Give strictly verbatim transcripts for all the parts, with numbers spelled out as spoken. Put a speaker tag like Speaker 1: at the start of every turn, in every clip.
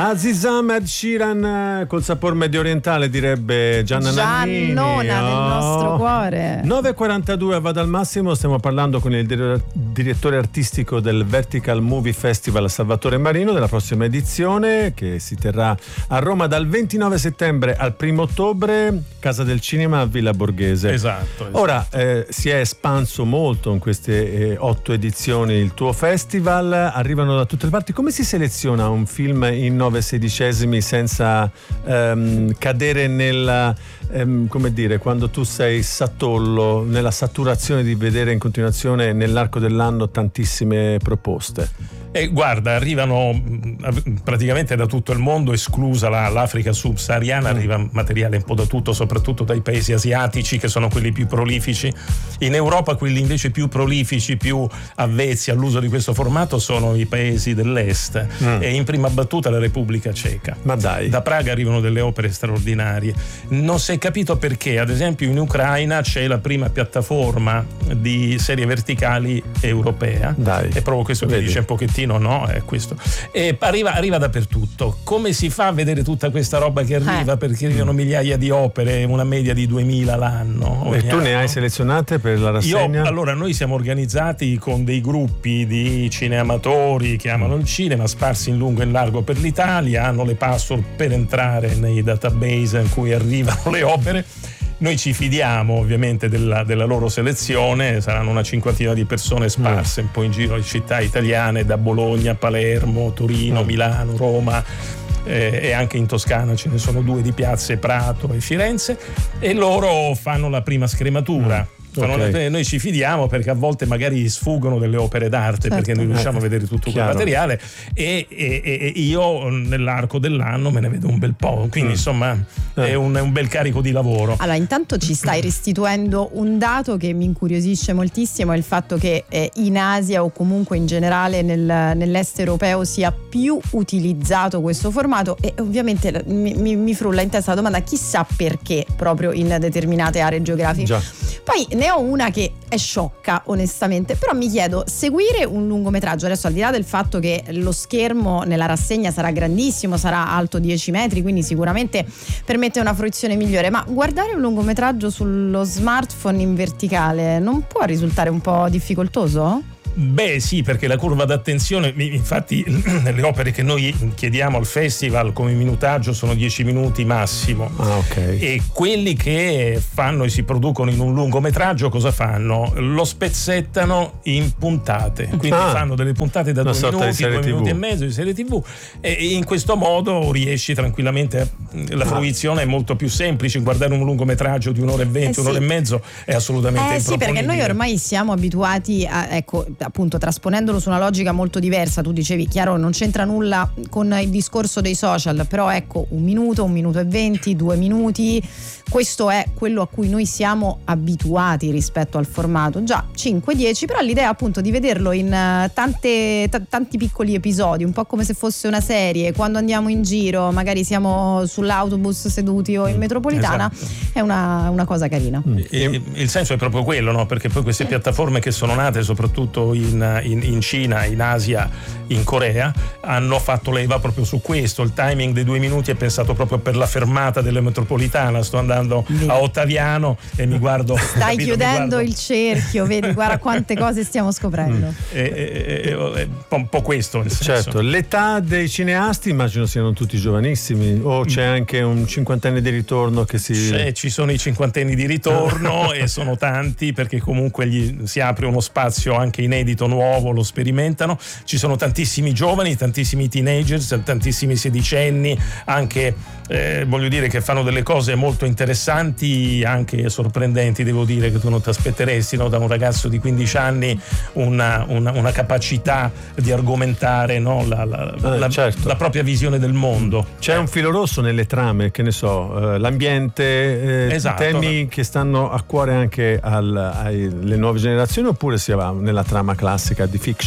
Speaker 1: Azizam, Ed Sheeran col sapore medio orientale, direbbe Gianna Nannini.
Speaker 2: Giannona nel nostro cuore.
Speaker 1: nove e quarantadue, vado al massimo. Stiamo parlando con il dir- direttore artistico del Vertical Movie Festival, Salvatore Marino, della prossima edizione che si terrà a Roma dal ventinove settembre al primo ottobre, Casa del Cinema a Villa Borghese.
Speaker 3: Esatto, esatto.
Speaker 1: Ora eh, si è espanso molto in queste eh, otto edizioni il tuo festival, arrivano da tutte le parti. Come si seleziona un film in nove sedicesimi senza ehm, cadere nella, ehm, come dire, quando tu sei satollo, nella saturazione di vedere in continuazione nell'arco dell'anno tantissime proposte?
Speaker 3: E guarda, arrivano praticamente da tutto il mondo, esclusa la, l'Africa subsahariana, arriva materiale un po' da tutto, soprattutto dai paesi asiatici, che sono quelli più prolifici. In Europa quelli invece più prolifici, più avvezzi all'uso di questo formato sono i paesi dell'est, mm. e in prima battuta la Repubblica Ceca.
Speaker 1: Ma dai.
Speaker 3: Da Praga arrivano delle opere straordinarie. Non si è capito perché, ad esempio in Ucraina c'è la prima piattaforma di serie verticali europea.
Speaker 1: Dai.
Speaker 3: E proprio questo mi dice un pochettino no, è questo. E arriva, arriva dappertutto. Come si fa a vedere tutta questa roba che arriva?
Speaker 2: Eh.
Speaker 3: Perché arrivano migliaia di opere, una media di duemila l'anno.
Speaker 1: E tu
Speaker 3: anno.
Speaker 1: ne hai selezionate per la rassegna?
Speaker 3: Io, allora, noi siamo organizzati con dei gruppi di cineamatori che amano il cinema, sparsi in lungo e in largo per l'Italia, hanno le password per entrare nei database in cui arrivano le opere. Noi ci fidiamo ovviamente della, della loro selezione, saranno una cinquantina di persone sparse mm. un po' in giro le città italiane, da Bologna, Palermo, Torino, mm. Milano, Roma, eh, e anche in Toscana ce ne sono due di Piazze, Prato e Firenze, e loro fanno la prima scrematura. Mm. Okay. Noi ci fidiamo perché a volte magari sfuggono delle opere d'arte, certo, perché noi riusciamo eh, a vedere tutto chiaro. Quel materiale e, e, e io nell'arco dell'anno me ne vedo un bel po', quindi mm. insomma eh. è, un, è un bel carico di lavoro.
Speaker 2: Allora, intanto ci stai restituendo un dato che mi incuriosisce moltissimo, è il fatto che eh, in Asia o comunque in generale nel, nell'est europeo sia più utilizzato questo formato, e ovviamente mi, mi, mi frulla in testa la domanda: chissà perché proprio in determinate aree geografiche.
Speaker 1: Già.
Speaker 2: Poi ne ho una che è sciocca onestamente, però mi chiedo, seguire un lungometraggio, adesso al di là del fatto che lo schermo nella rassegna sarà grandissimo, sarà alto dieci metri, quindi sicuramente permette una fruizione migliore, ma guardare un lungometraggio sullo smartphone in verticale non può risultare un po' difficoltoso?
Speaker 3: Beh sì, perché la curva d'attenzione, infatti nelle opere che noi chiediamo al festival come minutaggio sono dieci minuti massimo.
Speaker 1: Ah, okay.
Speaker 3: E quelli che fanno e si producono in un lungometraggio cosa fanno? Lo spezzettano in puntate, quindi ah, fanno delle puntate da due minuti, due minuti e mezzo di serie tv, e in questo modo riesci tranquillamente, la fruizione è molto più semplice. Guardare un lungometraggio di un'ora e venti, eh sì. un'ora e mezzo è assolutamente
Speaker 2: eh sì, perché noi ormai siamo abituati a, ecco, appunto trasponendolo su una logica molto diversa. Tu dicevi, chiaro, non c'entra nulla con il discorso dei social, però ecco, un minuto, un minuto e venti, due minuti, questo è quello a cui noi siamo abituati rispetto al formato già cinque dieci, però l'idea appunto di vederlo in tante, t- tanti piccoli episodi, un po' come se fosse una serie, quando andiamo in giro magari siamo sull'autobus seduti o in metropolitana, esatto. è una, una cosa carina.
Speaker 3: Il, il senso è proprio quello, no? Perché poi queste piattaforme che sono nate soprattutto in, in, in Cina, in Asia, in Corea, hanno fatto leva proprio su questo. Il timing dei due minuti è pensato proprio per la fermata della metropolitana. Sto andando vedi. a Ottaviano e mi guardo,
Speaker 2: stai
Speaker 3: capito,
Speaker 2: chiudendo
Speaker 3: guardo.
Speaker 2: il cerchio, vedi, guarda quante cose stiamo scoprendo.
Speaker 3: Mm. È, è, è, è un po' questo il senso.
Speaker 1: Certo, l'età dei cineasti immagino siano tutti giovanissimi, o c'è anche un cinquantenne di ritorno che si...
Speaker 3: C'è, ci sono i cinquantenni di ritorno e sono tanti, perché comunque gli si apre uno spazio anche inedito, nuovo, lo sperimentano. Ci sono tantissimi giovani, tantissimi teenagers, tantissimi sedicenni, anche eh, voglio dire che fanno delle cose molto interessanti, anche sorprendenti, devo dire, che tu non ti aspetteresti, no? Da un ragazzo di quindici anni una, una, una capacità di argomentare, no? la, la,
Speaker 1: eh,
Speaker 3: la,
Speaker 1: certo.
Speaker 3: la propria visione del mondo.
Speaker 1: C'è un filo rosso nelle trame, che ne so, eh, l'ambiente, eh,
Speaker 3: esatto.
Speaker 1: temi che stanno a cuore anche al, alle nuove generazioni, oppure si va nella trama classica di fiction?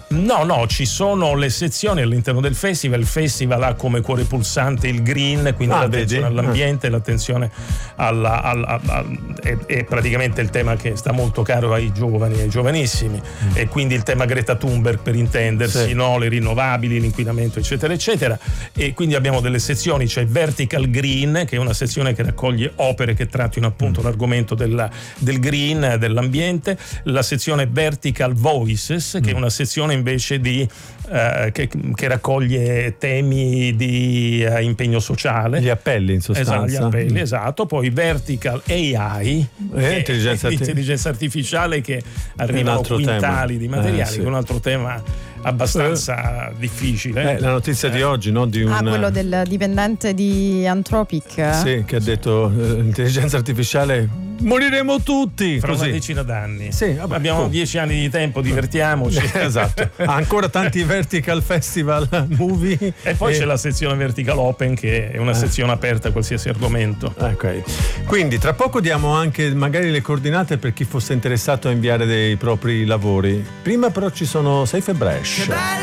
Speaker 3: No, no, ci sono le sezioni all'interno del festival. Il festival ha come cuore pulsante il green, quindi
Speaker 1: ah,
Speaker 3: l'attenzione
Speaker 1: vedi?
Speaker 3: all'ambiente, ah. l'attenzione alla, alla, alla è, è praticamente il tema che sta molto caro ai giovani, ai giovanissimi, mm. e quindi il tema Greta Thunberg, per intendersi, sì. no? Le rinnovabili, l'inquinamento, eccetera, eccetera. E quindi abbiamo delle sezioni, c'è Vertical Green, che è una sezione che raccoglie opere che trattino appunto mm. l'argomento della, del green, dell'ambiente, la sezione Vertical Voices, mm. che è una sezione invece di uh, che, che raccoglie temi di uh, impegno sociale,
Speaker 1: gli appelli in sostanza.
Speaker 3: Esatto, gli appelli, mm. esatto. Poi Vertical A I,
Speaker 1: eh, intelligenza, arti-
Speaker 3: intelligenza artificiale, che arrivano quintali tema. di materiali, eh, sì. che è un altro tema abbastanza eh. difficile.
Speaker 1: Eh, la notizia eh. di oggi, no? Di un...
Speaker 2: Ah, quello del dipendente di Anthropic.
Speaker 1: Sì, che ha detto eh, l'intelligenza artificiale moriremo tutti
Speaker 3: fra
Speaker 1: così.
Speaker 3: una decina d'anni.
Speaker 1: Sì, vabbè,
Speaker 3: abbiamo
Speaker 1: oh.
Speaker 3: dieci anni di tempo, divertiamoci.
Speaker 1: Esatto. Ancora tanti Vertical Festival movie.
Speaker 3: E poi
Speaker 1: e...
Speaker 3: c'è la sezione Vertical Open, che è una eh. sezione aperta a qualsiasi argomento.
Speaker 1: Ok. Quindi tra poco diamo anche magari le coordinate per chi fosse interessato a inviare dei propri lavori. Prima però ci sono Safe e Brash.